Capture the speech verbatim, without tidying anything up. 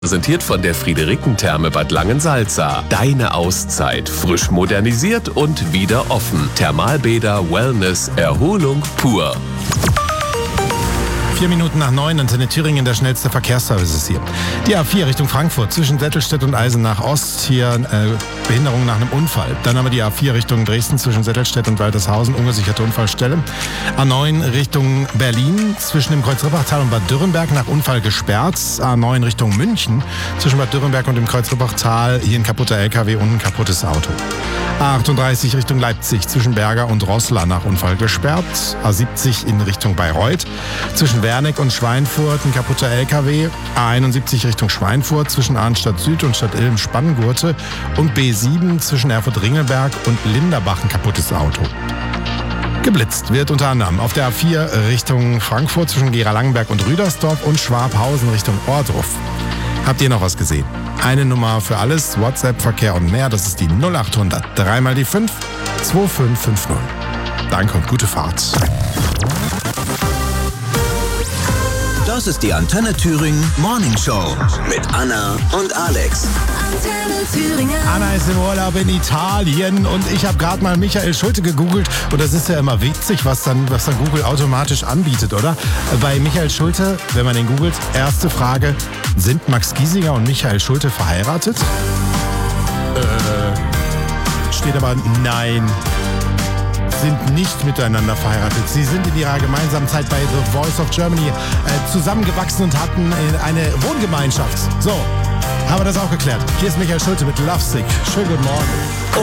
Präsentiert von der Friederikentherme Bad Langensalza. Deine Auszeit. Frisch modernisiert und wieder offen. Thermalbäder, Wellness, Erholung pur. Vier Minuten nach neun, Antenne Thüringen, der schnellste Verkehrsservice ist hier. Die A vier Richtung Frankfurt, zwischen Settelstedt und Eisenach Ost, hier äh, Behinderung nach einem Unfall. Dann haben wir die A vier Richtung Dresden, zwischen Settelstedt und Waltershausen, ungesicherte Unfallstelle. A neun Richtung Berlin, zwischen dem Kreuz Rippachtal und Bad Dürrenberg, nach Unfall gesperrt. A neun Richtung München, zwischen Bad Dürrenberg und dem Kreuz Rippachtal, hier ein kaputter L K W und ein kaputtes Auto. A achtunddreißig Richtung Leipzig, zwischen Berger und Roßla, nach Unfall gesperrt. A siebzig in Richtung Bayreuth, zwischen Werneck und Schweinfurt ein kaputter L K W. A einundsiebzig Richtung Schweinfurt, zwischen Arnstadt Süd und Stadt Ilm Spanngurte. Und B sieben zwischen Erfurt-Ringelberg und Linderbach ein kaputtes Auto. Geblitzt wird unter anderem auf der A vier Richtung Frankfurt, zwischen Gera-Langenberg und Rüdersdorf und Schwabhausen Richtung Ohrdruf. Habt ihr noch was gesehen? Eine Nummer für alles, WhatsApp, Verkehr und mehr, das ist die null achthundert, dreimal die fünf, zwei fünf fünf null. Danke und gute Fahrt. Das ist die Antenne Thüringen Morning Show mit Anna und Alex. Antenne Thüringen. Anna ist im Urlaub in Italien und ich habe gerade mal Michael Schulte gegoogelt und das ist ja immer witzig, was dann, was dann Google automatisch anbietet, oder? Bei Michael Schulte, wenn man den googelt, erste Frage, sind Max Giesinger und Michael Schulte verheiratet? Äh, steht aber nein. Sind nicht miteinander verheiratet. Sie sind in ihrer gemeinsamen Zeit bei The Voice of Germany äh, zusammengewachsen und hatten äh, eine Wohngemeinschaft. So, haben wir das auch geklärt. Hier ist Michael Schulte mit Lovesick. Schönen guten Morgen.